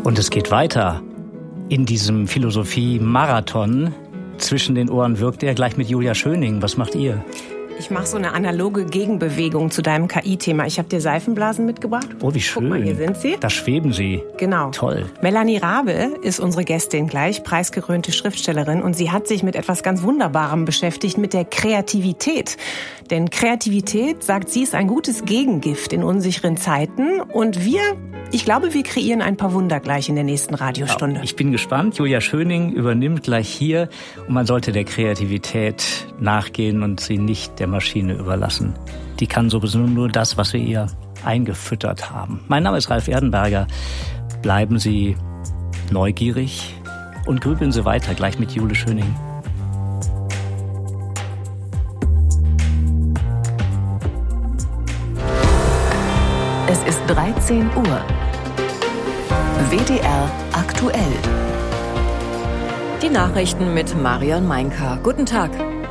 Und es geht weiter in diesem Philosophie-Marathon. Zwischen den Ohren wirkt er gleich mit Julia Schöning. Was macht ihr? Ich mache so eine analoge Gegenbewegung zu deinem KI-Thema. Ich habe dir Seifenblasen mitgebracht. Oh, wie schön. Guck mal, hier sind sie. Da schweben sie. Genau. Toll. Melanie Rabe ist unsere Gästin gleich, preisgekrönte Schriftstellerin. Und sie hat sich mit etwas ganz Wunderbarem beschäftigt, mit der Kreativität. Denn Kreativität, sagt sie, ist ein gutes Gegengift in unsicheren Zeiten. Und ich glaube, wir kreieren ein paar Wunder gleich in der nächsten Radiostunde. Ja, ich bin gespannt. Julia Schöning übernimmt gleich hier. Und man sollte der Kreativität nachgehen und sie nicht der Maschine überlassen. Die kann sowieso nur das, was wir ihr eingefüttert haben. Mein Name ist Ralf Erdenberger. Bleiben Sie neugierig und grübeln Sie weiter, gleich mit Julia Schöning. Es ist 13 Uhr. WDR aktuell. Die Nachrichten mit Marion Meinka. Guten Tag.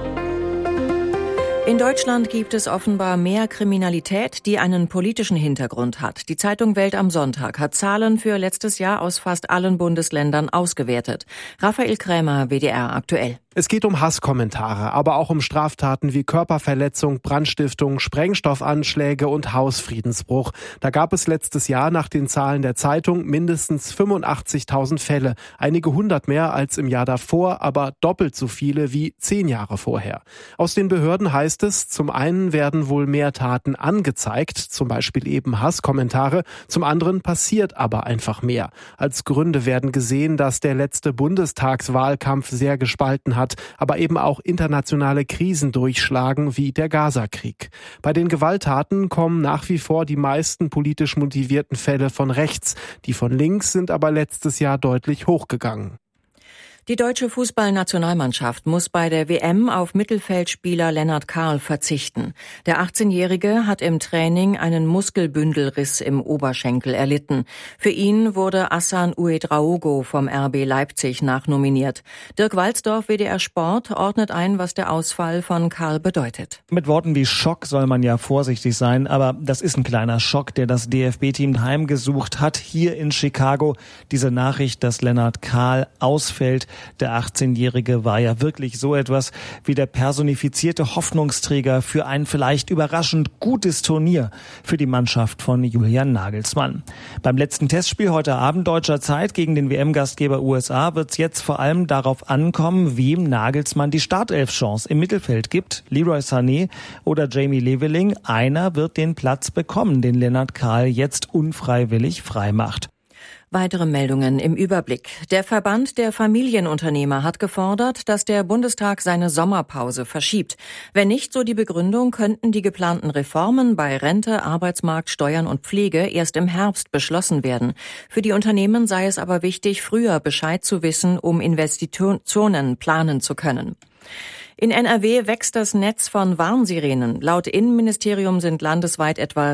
In Deutschland gibt es offenbar mehr Kriminalität, die einen politischen Hintergrund hat. Die Zeitung Welt am Sonntag hat Zahlen für letztes Jahr aus fast allen Bundesländern ausgewertet. Raphael Krämer, WDR aktuell. Es geht um Hasskommentare, aber auch um Straftaten wie Körperverletzung, Brandstiftung, Sprengstoffanschläge und Hausfriedensbruch. Da gab es letztes Jahr nach den Zahlen der Zeitung mindestens 85.000 Fälle. Einige hundert mehr als im Jahr davor, aber doppelt so viele wie 10 Jahre vorher. Aus den Behörden heißt es, zum einen werden wohl mehr Taten angezeigt, zum Beispiel eben Hasskommentare, zum anderen passiert aber einfach mehr. Als Gründe werden gesehen, dass der letzte Bundestagswahlkampf sehr gespalten hat, aber eben auch internationale Krisen durchschlagen wie der Gaza-Krieg. Bei den Gewalttaten kommen nach wie vor die meisten politisch motivierten Fälle von rechts. Die von links sind aber letztes Jahr deutlich hochgegangen. Die deutsche Fußballnationalmannschaft muss bei der WM auf Mittelfeldspieler Lennart Kahl verzichten. Der 18-Jährige hat im Training einen Muskelbündelriss im Oberschenkel erlitten. Für ihn wurde Hassan Ouedraogo vom RB Leipzig nachnominiert. Dirk Walzdorf, WDR Sport, ordnet ein, was der Ausfall von Kahl bedeutet. Mit Worten wie Schock soll man ja vorsichtig sein, aber das ist ein kleiner Schock, der das DFB-Team heimgesucht hat, hier in Chicago. Diese Nachricht, dass Lennart Kahl ausfällt. Der 18-Jährige war ja wirklich so etwas wie der personifizierte Hoffnungsträger für ein vielleicht überraschend gutes Turnier für die Mannschaft von Julian Nagelsmann. Beim letzten Testspiel heute Abend deutscher Zeit gegen den WM-Gastgeber USA wird es jetzt vor allem darauf ankommen, wem Nagelsmann die Startelf-Chance im Mittelfeld gibt. Leroy Sané oder Jamie Leveling. Einer wird den Platz bekommen, den Lennart Kahl jetzt unfreiwillig freimacht. Weitere Meldungen im Überblick. Der Verband der Familienunternehmer hat gefordert, dass der Bundestag seine Sommerpause verschiebt. Wenn nicht, so die Begründung, könnten die geplanten Reformen bei Rente, Arbeitsmarkt, Steuern und Pflege erst im Herbst beschlossen werden. Für die Unternehmen sei es aber wichtig, früher Bescheid zu wissen, um Investitionen planen zu können. In NRW wächst das Netz von Warnsirenen. Laut Innenministerium sind landesweit etwa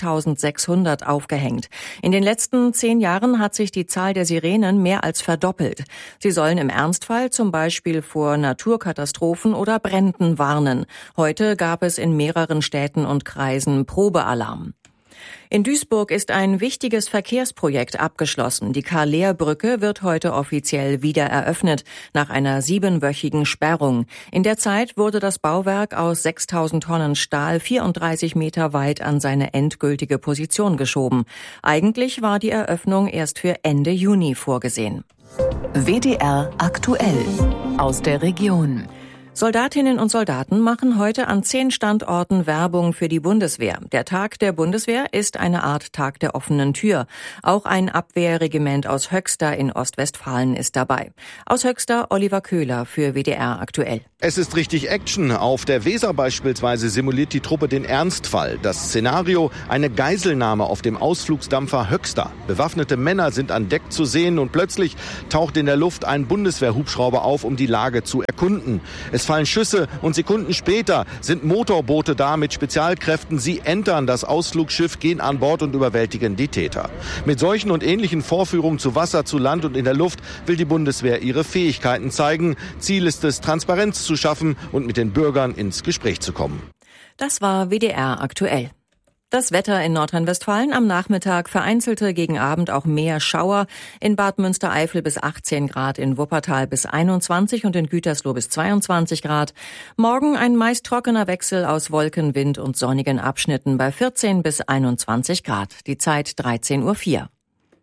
6.600 aufgehängt. In den letzten 10 Jahren hat sich die Zahl der Sirenen mehr als verdoppelt. Sie sollen im Ernstfall zum Beispiel vor Naturkatastrophen oder Bränden warnen. Heute gab es in mehreren Städten und Kreisen Probealarm. In Duisburg ist ein wichtiges Verkehrsprojekt abgeschlossen. Die Karl-Lehr-Brücke wird heute offiziell wieder eröffnet, nach einer 7-wöchigen Sperrung. In der Zeit wurde das Bauwerk aus 6.000 Tonnen Stahl 34 Meter weit an seine endgültige Position geschoben. Eigentlich war die Eröffnung erst für Ende Juni vorgesehen. WDR aktuell aus der Region. Soldatinnen und Soldaten machen heute an 10 Standorten Werbung für die Bundeswehr. Der Tag der Bundeswehr ist eine Art Tag der offenen Tür. Auch ein Abwehrregiment aus Höxter in Ostwestfalen ist dabei. Aus Höxter Oliver Köhler für WDR aktuell. Es ist richtig Action. Auf der Weser beispielsweise simuliert die Truppe den Ernstfall. Das Szenario: eine Geiselnahme auf dem Ausflugsdampfer Höxter. Bewaffnete Männer sind an Deck zu sehen und plötzlich taucht in der Luft ein Bundeswehrhubschrauber auf, um die Lage zu erkunden. Es fallen Schüsse und Sekunden später sind Motorboote da mit Spezialkräften. Sie entern das Ausflugsschiff, gehen an Bord und überwältigen die Täter. Mit solchen und ähnlichen Vorführungen zu Wasser, zu Land und in der Luft will die Bundeswehr ihre Fähigkeiten zeigen. Ziel ist es, Transparenz zu schaffen und mit den Bürgern ins Gespräch zu kommen. Das war WDR aktuell. Das Wetter in Nordrhein-Westfalen am Nachmittag vereinzelte gegen Abend auch mehr Schauer. In Bad Münstereifel bis 18 Grad, in Wuppertal bis 21 und in Gütersloh bis 22 Grad. Morgen ein meist trockener Wechsel aus Wolken, Wind und sonnigen Abschnitten bei 14 bis 21 Grad. Die Zeit 13:04 Uhr.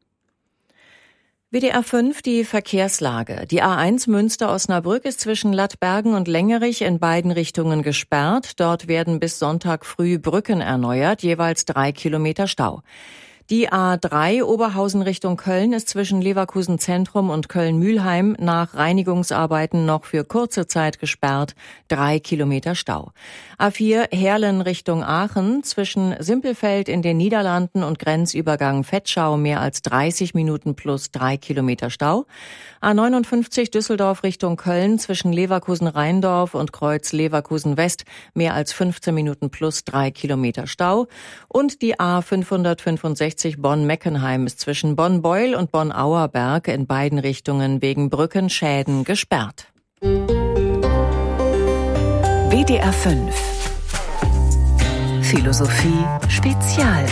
WDR 5, die Verkehrslage. Die A1 Münster-Osnabrück ist zwischen Lattbergen und Lengerich in beiden Richtungen gesperrt. Dort werden bis Sonntag früh Brücken erneuert, jeweils 3 Kilometer Stau. Die A3 Oberhausen Richtung Köln ist zwischen Leverkusen Zentrum und Köln-Mülheim nach Reinigungsarbeiten noch für kurze Zeit gesperrt, 3 Kilometer Stau. A4 Heerlen Richtung Aachen zwischen Simpelfeld in den Niederlanden und Grenzübergang Vetschau mehr als 30 Minuten plus 3 Kilometer Stau. A59 Düsseldorf Richtung Köln zwischen Leverkusen-Rheindorf und Kreuz Leverkusen-West mehr als 15 Minuten plus 3 Kilometer Stau. Und die A565 Bonn-Meckenheim ist zwischen Bonn-Beul und Bonn-Auerberg in beiden Richtungen wegen Brückenschäden gesperrt. WDR 5 Philosophie Spezial.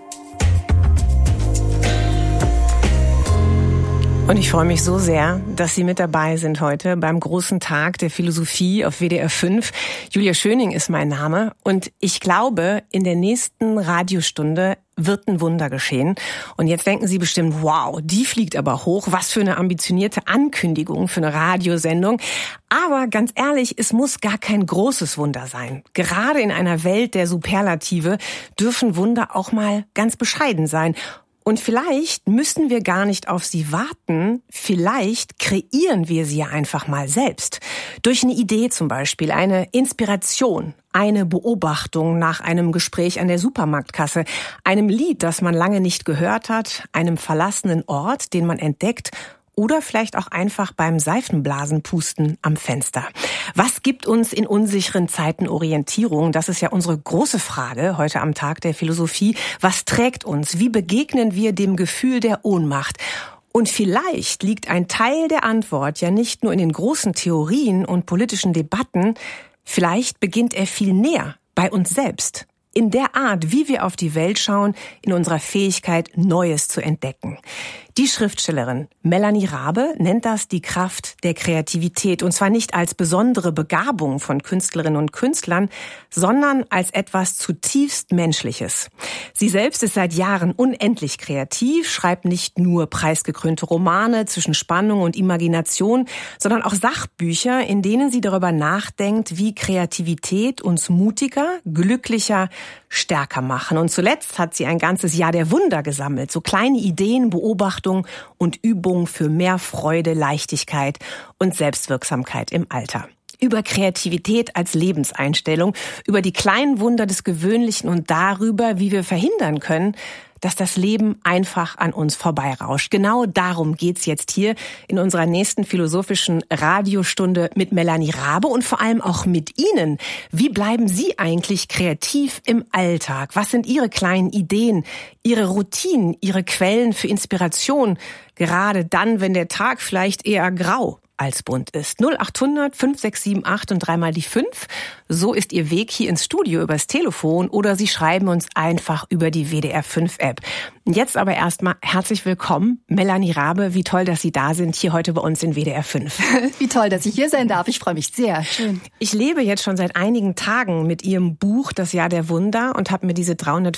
Und ich freue mich so sehr, dass Sie mit dabei sind heute beim großen Tag der Philosophie auf WDR 5. Julia Schöning ist mein Name und ich glaube, in der nächsten Radiostunde wird ein Wunder geschehen. Und jetzt denken Sie bestimmt, wow, die fliegt aber hoch. Was für eine ambitionierte Ankündigung für eine Radiosendung. Aber ganz ehrlich, es muss gar kein großes Wunder sein. Gerade in einer Welt der Superlative dürfen Wunder auch mal ganz bescheiden sein. Und vielleicht müssen wir gar nicht auf sie warten, vielleicht kreieren wir sie ja einfach mal selbst. Durch eine Idee zum Beispiel, eine Inspiration, eine Beobachtung nach einem Gespräch an der Supermarktkasse, einem Lied, das man lange nicht gehört hat, einem verlassenen Ort, den man entdeckt, oder vielleicht auch einfach beim Seifenblasenpusten am Fenster. Was gibt uns in unsicheren Zeiten Orientierung? Das ist ja unsere große Frage heute am Tag der Philosophie. Was trägt uns? Wie begegnen wir dem Gefühl der Ohnmacht? Und vielleicht liegt ein Teil der Antwort ja nicht nur in den großen Theorien und politischen Debatten. Vielleicht beginnt er viel näher bei uns selbst. In der Art, wie wir auf die Welt schauen, in unserer Fähigkeit, Neues zu entdecken. Die Schriftstellerin Melanie Rabe nennt das die Kraft der Kreativität. Und zwar nicht als besondere Begabung von Künstlerinnen und Künstlern, sondern als etwas zutiefst Menschliches. Sie selbst ist seit Jahren unendlich kreativ, schreibt nicht nur preisgekrönte Romane zwischen Spannung und Imagination, sondern auch Sachbücher, in denen sie darüber nachdenkt, wie Kreativität uns mutiger, glücklicher, stärker machen. Und zuletzt hat sie ein ganzes Jahr der Wunder gesammelt. So kleine Ideen, Beobachtungen und Übungen für mehr Freude, Leichtigkeit und Selbstwirksamkeit im Alter. Über Kreativität als Lebenseinstellung, über die kleinen Wunder des Gewöhnlichen und darüber, wie wir verhindern können, dass das Leben einfach an uns vorbeirauscht. Genau darum geht's jetzt hier in unserer nächsten philosophischen Radiostunde mit Melanie Rabe und vor allem auch mit Ihnen. Wie bleiben Sie eigentlich kreativ im Alltag? Was sind Ihre kleinen Ideen, Ihre Routinen, Ihre Quellen für Inspiration? Gerade dann, wenn der Tag vielleicht eher grau als bunt ist. 0800 5678 und 3 mal die 5. So ist Ihr Weg hier ins Studio übers Telefon oder Sie schreiben uns einfach über die WDR 5 App. Jetzt aber erstmal herzlich willkommen, Melanie Rabe. Wie toll, dass Sie da sind, hier heute bei uns in WDR 5. Wie toll, dass ich hier sein darf. Ich freue mich sehr. Schön. Ich lebe jetzt schon seit einigen Tagen mit Ihrem Buch Das Jahr der Wunder und habe mir diese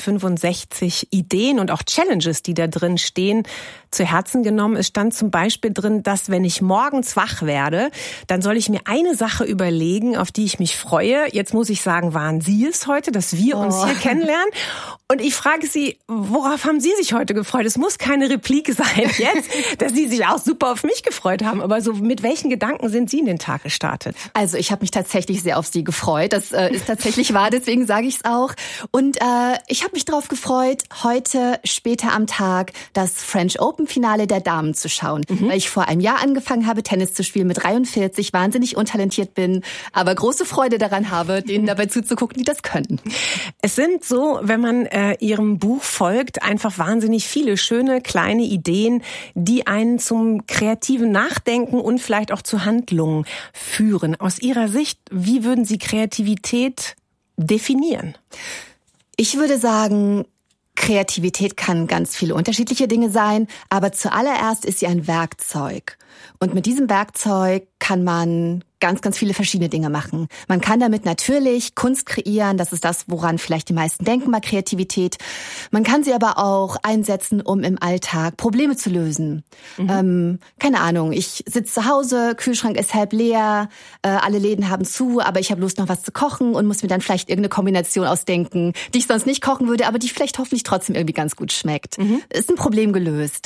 365 Ideen und auch Challenges, die da drin stehen, zu Herzen genommen. Es stand zum Beispiel drin, dass wenn ich morgens wach werde, dann soll ich mir eine Sache überlegen, auf die ich mich freue. Jetzt muss ich sagen, waren Sie es heute, dass wir uns hier kennenlernen? Und ich frage Sie, worauf haben Sie sich heute gefreut? Es muss keine Replik sein jetzt, dass Sie sich auch super auf mich gefreut haben. Aber so mit welchen Gedanken sind Sie in den Tag gestartet? Also ich habe mich tatsächlich sehr auf Sie gefreut. Das ist tatsächlich wahr, deswegen sage ich es auch. Und ich habe mich darauf gefreut, heute später am Tag das French Open Finale der Damen zu schauen. Weil ich vor einem Jahr angefangen habe, Tennis zu spielen mit 43, wahnsinnig untalentiert bin, aber große Freude daran habe, denen dabei zuzugucken, die das können. Es sind so, wenn man Ihrem Buch folgt, einfach wahnsinnig viele schöne kleine Ideen, die einen zum kreativen Nachdenken und vielleicht auch zu Handlungen führen. Aus Ihrer Sicht, wie würden Sie Kreativität definieren? Ich würde sagen, Kreativität kann ganz viele unterschiedliche Dinge sein, aber zuallererst ist sie ein Werkzeug. Und mit diesem Werkzeug kann man ganz, ganz viele verschiedene Dinge machen. Man kann damit natürlich Kunst kreieren, das ist das, woran vielleicht die meisten denken bei Kreativität. Man kann sie aber auch einsetzen, um im Alltag Probleme zu lösen. Keine Ahnung, ich sitze zu Hause, Kühlschrank ist halb leer, alle Läden haben zu, aber ich habe Lust, noch was zu kochen und muss mir dann vielleicht irgendeine Kombination ausdenken, die ich sonst nicht kochen würde, aber die vielleicht hoffentlich trotzdem irgendwie ganz gut schmeckt. Ist ein Problem gelöst.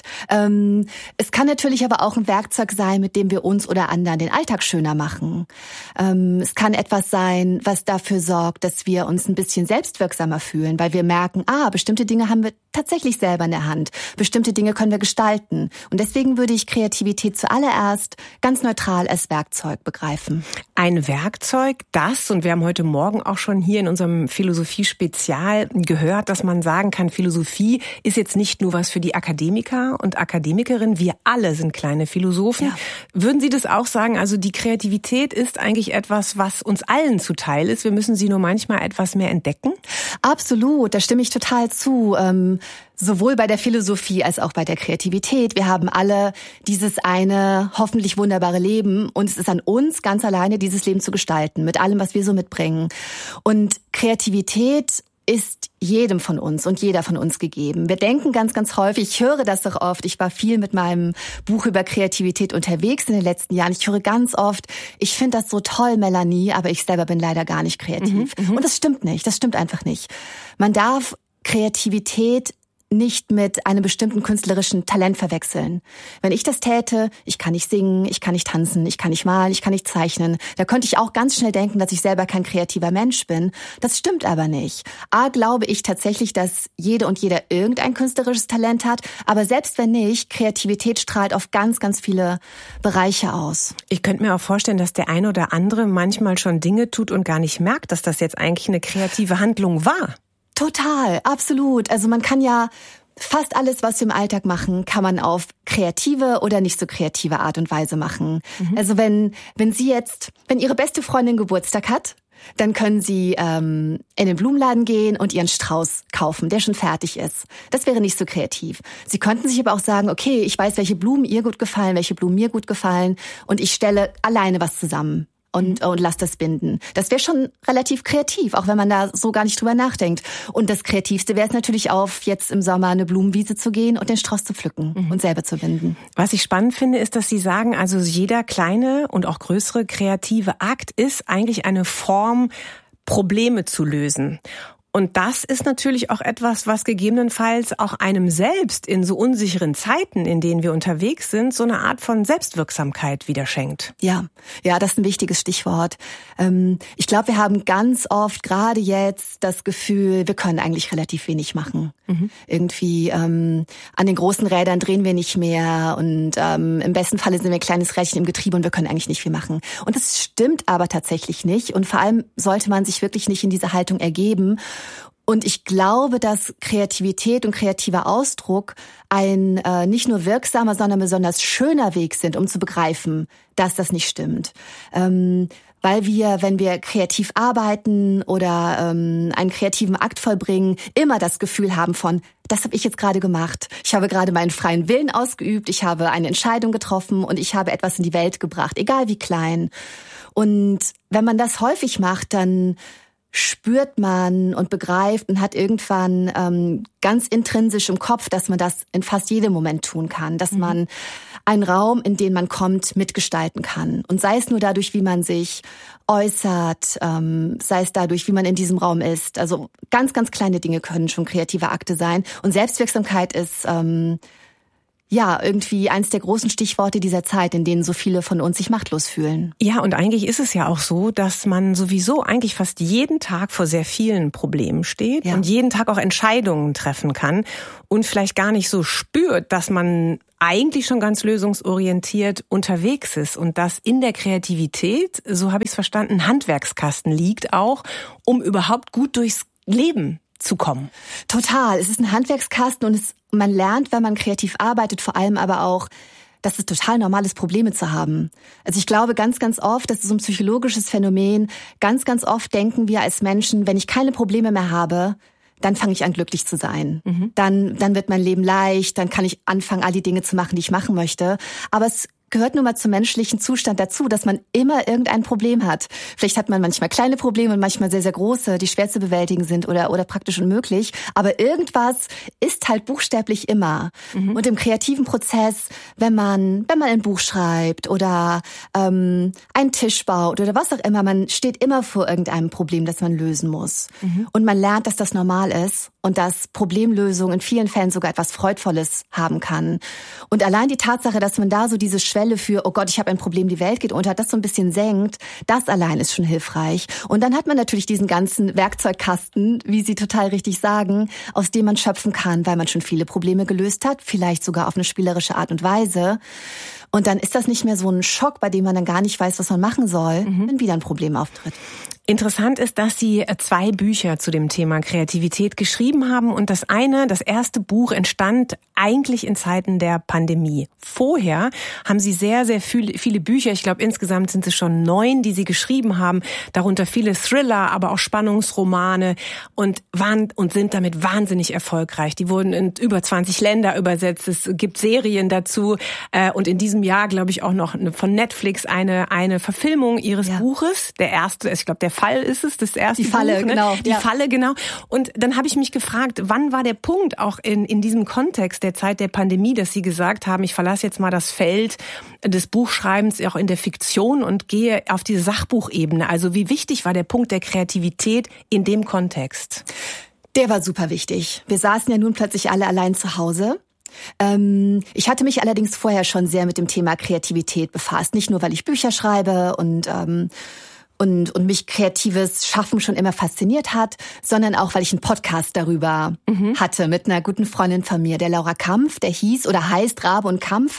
Es kann natürlich aber auch ein Werkzeug sein, mit dem wir uns oder anderen den Alltag schöner machen. Es kann etwas sein, was dafür sorgt, dass wir uns ein bisschen selbstwirksamer fühlen, weil wir merken, bestimmte Dinge haben wir tatsächlich selber in der Hand. Bestimmte Dinge können wir gestalten. Und deswegen würde ich Kreativität zuallererst ganz neutral als Werkzeug begreifen. Ein Werkzeug, und wir haben heute Morgen auch schon hier in unserem Philosophie-Spezial gehört, dass man sagen kann, Philosophie ist jetzt nicht nur was für die Akademiker und Akademikerinnen. Wir alle sind kleine Philosophen. Ja. Würden Sie das auch sagen? Also die Kreativität ist eigentlich etwas, was uns allen zuteil ist. Wir müssen sie nur manchmal etwas mehr entdecken. Absolut, da stimme ich total zu. Sowohl bei der Philosophie als auch bei der Kreativität. Wir haben alle dieses eine hoffentlich wunderbare Leben und es ist an uns ganz alleine, dieses Leben zu gestalten, mit allem, was wir so mitbringen. Und Kreativität ist jedem von uns und jeder von uns gegeben. Wir denken ganz, ganz häufig, ich höre das doch oft, ich war viel mit meinem Buch über Kreativität unterwegs in den letzten Jahren, ich höre ganz oft, ich finde das so toll, Melanie, aber ich selber bin leider gar nicht kreativ. Und das stimmt nicht, das stimmt einfach nicht. Man darf Kreativität nicht mit einem bestimmten künstlerischen Talent verwechseln. Wenn ich das täte, ich kann nicht singen, ich kann nicht tanzen, ich kann nicht malen, ich kann nicht zeichnen, da könnte ich auch ganz schnell denken, dass ich selber kein kreativer Mensch bin. Das stimmt aber nicht. Glaube ich tatsächlich, dass jede und jeder irgendein künstlerisches Talent hat, aber selbst wenn nicht, Kreativität strahlt auf ganz, ganz viele Bereiche aus. Ich könnte mir auch vorstellen, dass der eine oder andere manchmal schon Dinge tut und gar nicht merkt, dass das jetzt eigentlich eine kreative Handlung war. Total, absolut. Also man kann ja fast alles, was wir im Alltag machen, kann man auf kreative oder nicht so kreative Art und Weise machen. Also wenn Ihre beste Freundin Geburtstag hat, dann können Sie in den Blumenladen gehen und Ihren Strauß kaufen, der schon fertig ist. Das wäre nicht so kreativ. Sie könnten sich aber auch sagen, okay, ich weiß, welche Blumen ihr gut gefallen, welche Blumen mir gut gefallen und ich stelle alleine was zusammen. Und lass das binden. Das wäre schon relativ kreativ, auch wenn man da so gar nicht drüber nachdenkt. Und das Kreativste wäre es natürlich jetzt im Sommer eine Blumenwiese zu gehen und den Strauß zu pflücken und selber zu binden. Was ich spannend finde, ist, dass Sie sagen, also jeder kleine und auch größere kreative Akt ist eigentlich eine Form, Probleme zu lösen. Und das ist natürlich auch etwas, was gegebenenfalls auch einem selbst in so unsicheren Zeiten, in denen wir unterwegs sind, so eine Art von Selbstwirksamkeit wieder schenkt. Ja, das ist ein wichtiges Stichwort. Ich glaube, wir haben ganz oft gerade jetzt das Gefühl, wir können eigentlich relativ wenig machen. Irgendwie an den großen Rädern drehen wir nicht mehr und im besten Falle sind wir ein kleines Rädchen im Getriebe und wir können eigentlich nicht viel machen. Und das stimmt aber tatsächlich nicht. Und vor allem sollte man sich wirklich nicht in diese Haltung ergeben. Und ich glaube, dass Kreativität und kreativer Ausdruck ein nicht nur wirksamer, sondern besonders schöner Weg sind, um zu begreifen, dass das nicht stimmt. Weil wir, wenn wir kreativ arbeiten oder einen kreativen Akt vollbringen, immer das Gefühl haben von, das habe ich jetzt gerade gemacht. Ich habe gerade meinen freien Willen ausgeübt, ich habe eine Entscheidung getroffen und ich habe etwas in die Welt gebracht, egal wie klein. Und wenn man das häufig macht, dann spürt man und begreift und hat irgendwann ganz intrinsisch im Kopf, dass man das in fast jedem Moment tun kann, dass man einen Raum, in den man kommt, mitgestalten kann. Und sei es nur dadurch, wie man sich äußert, sei es dadurch, wie man in diesem Raum ist. Also ganz, ganz kleine Dinge können schon kreative Akte sein. Und Selbstwirksamkeit ist irgendwie eins der großen Stichworte dieser Zeit, in denen so viele von uns sich machtlos fühlen. Ja, und eigentlich ist es ja auch so, dass man sowieso eigentlich fast jeden Tag vor sehr vielen Problemen steht und jeden Tag auch Entscheidungen treffen kann und vielleicht gar nicht so spürt, dass man eigentlich schon ganz lösungsorientiert unterwegs ist und dass in der Kreativität, so habe ich es verstanden, ein Handwerkskasten liegt auch, um überhaupt gut durchs Leben zu kommen. Total. Es ist ein Handwerkskasten und man lernt, wenn man kreativ arbeitet, vor allem aber auch, dass es total normal ist, Probleme zu haben. Also ich glaube ganz, ganz oft, das ist so ein psychologisches Phänomen, ganz, ganz oft denken wir als Menschen, wenn ich keine Probleme mehr habe, dann fange ich an, glücklich zu sein. Dann wird mein Leben leicht, dann kann ich anfangen, all die Dinge zu machen, die ich machen möchte. Aber es gehört nun mal zum menschlichen Zustand dazu, dass man immer irgendein Problem hat. Vielleicht hat man manchmal kleine Probleme und manchmal sehr, sehr große, die schwer zu bewältigen sind oder praktisch unmöglich. Aber irgendwas ist halt buchstäblich immer. Und im kreativen Prozess, wenn man ein Buch schreibt oder einen Tisch baut oder was auch immer, man steht immer vor irgendeinem Problem, das man lösen muss. Und man lernt, dass das normal ist und dass Problemlösung in vielen Fällen sogar etwas Freudvolles haben kann. Und allein die Tatsache, dass man da so diese Schwelle für, oh Gott, ich habe ein Problem, die Welt geht unter, das so ein bisschen senkt, das allein ist schon hilfreich. Und dann hat man natürlich diesen ganzen Werkzeugkasten, wie Sie total richtig sagen, aus dem man schöpfen kann, weil man schon viele Probleme gelöst hat, vielleicht sogar auf eine spielerische Art und Weise. Und dann ist das nicht mehr so ein Schock, bei dem man dann gar nicht weiß, was man machen soll, wenn wieder ein Problem auftritt. Interessant ist, dass Sie 2 Bücher zu dem Thema Kreativität geschrieben haben und das erste Buch entstand eigentlich in Zeiten der Pandemie. Vorher haben Sie sehr, sehr viele Bücher, ich glaube insgesamt sind es schon 9, die Sie geschrieben haben, darunter viele Thriller, aber auch Spannungsromane und sind damit wahnsinnig erfolgreich. Die wurden in über 20 Länder übersetzt, es gibt Serien dazu und in diesem Jahr, glaube ich, auch noch von Netflix eine Verfilmung Ihres Buches, der erste, ich glaube, der Fall ist es, das erste Die Falle, Buch, ne? genau. Die Falle, genau. Und dann habe ich mich gefragt, wann war der Punkt auch in diesem Kontext der Zeit der Pandemie, dass Sie gesagt haben, ich verlasse jetzt mal das Feld des Buchschreibens auch in der Fiktion und gehe auf diese Sachbuchebene. Also wie wichtig war der Punkt der Kreativität in dem Kontext? Der war super wichtig. Wir saßen ja nun plötzlich alle allein zu Hause. Ich hatte mich allerdings vorher schon sehr mit dem Thema Kreativität befasst. Nicht nur, weil ich Bücher schreibe und mich kreatives Schaffen schon immer fasziniert hat, sondern auch, weil ich einen Podcast darüber hatte mit einer guten Freundin von mir, der Laura Kampf, der heißt Rabe und Kampf.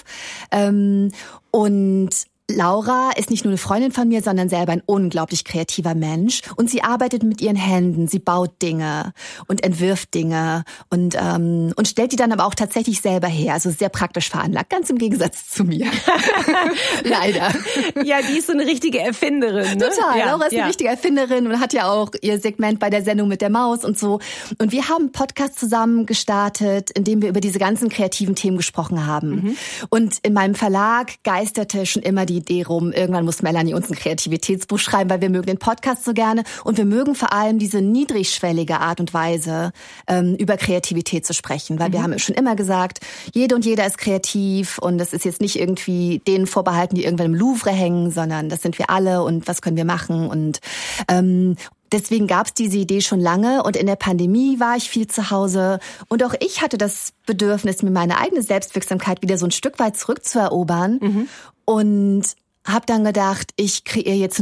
Und Laura ist nicht nur eine Freundin von mir, sondern selber ein unglaublich kreativer Mensch. Und sie arbeitet mit ihren Händen, sie baut Dinge und entwirft Dinge und stellt die dann aber auch tatsächlich selber her. Also sehr praktisch veranlagt, ganz im Gegensatz zu mir. Leider. Ja, die ist so eine richtige Erfinderin. Ne? Total. Ja, Laura ist eine richtige Erfinderin und hat ja auch ihr Segment bei der Sendung mit der Maus und so. Und wir haben einen Podcast zusammen gestartet, in dem wir über diese ganzen kreativen Themen gesprochen haben. Und in meinem Verlag geisterte schon immer die Idee rum, irgendwann muss Melanie uns ein Kreativitätsbuch schreiben, weil wir mögen den Podcast so gerne und wir mögen vor allem diese niedrigschwellige Art und Weise, über Kreativität zu sprechen, weil wir haben schon immer gesagt, jede und jeder ist kreativ und das ist jetzt nicht irgendwie denen vorbehalten, die irgendwann im Louvre hängen, sondern das sind wir alle und was können wir machen und deswegen gab es diese Idee schon lange und in der Pandemie war ich viel zu Hause und auch ich hatte das Bedürfnis, mir meine eigene Selbstwirksamkeit wieder so ein Stück weit zurückzuerobern und habe dann gedacht, ich kreiere jetzt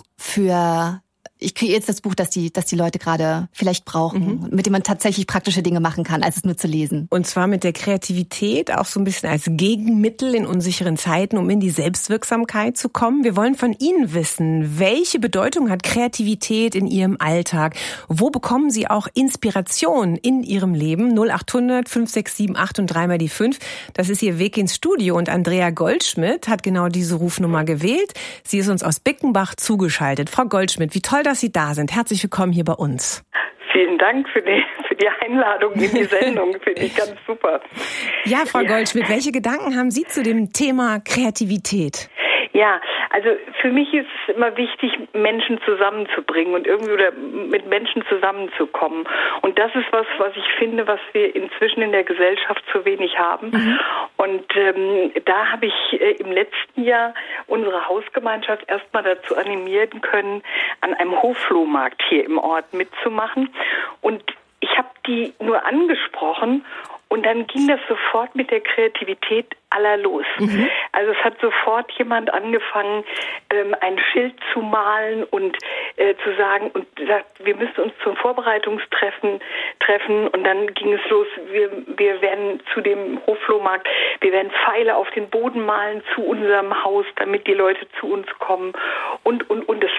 das Buch, das die Leute gerade vielleicht brauchen, mit dem man tatsächlich praktische Dinge machen kann, als es nur zu lesen. Und zwar mit der Kreativität auch so ein bisschen als Gegenmittel in unsicheren Zeiten, um in die Selbstwirksamkeit zu kommen. Wir wollen von Ihnen wissen, welche Bedeutung hat Kreativität in Ihrem Alltag? Wo bekommen Sie auch Inspiration in Ihrem Leben? 0800 567 8 und 3 mal die 5. Das ist Ihr Weg ins Studio und Andrea Goldschmidt hat genau diese Rufnummer gewählt. Sie ist uns aus Bickenbach zugeschaltet. Frau Goldschmidt, wie toll, dass Sie da sind. Herzlich willkommen hier bei uns. Vielen Dank für die Einladung in die Sendung. Finde ich ganz super. Ja, Frau Goldschmidt, welche Gedanken haben Sie zu dem Thema Kreativität? Ja, also für mich ist es immer wichtig, Menschen zusammenzubringen und irgendwie oder mit Menschen zusammenzukommen. Und das ist was ich finde, was wir inzwischen in der Gesellschaft zu wenig haben. Und da habe ich im letzten Jahr unsere Hausgemeinschaft erstmal dazu animieren können, an einem Hofflohmarkt hier im Ort mitzumachen. Und ich habe die nur angesprochen und dann ging das sofort mit der Kreativität aller los. Also es hat sofort jemand angefangen, ein Schild zu malen und zu sagen und sagt, wir müssen uns zum Vorbereitungstreffen treffen und dann ging es los, wir werden zu dem Hofflohmarkt, wir werden Pfeile auf den Boden malen zu unserem Haus, damit die Leute zu uns kommen und es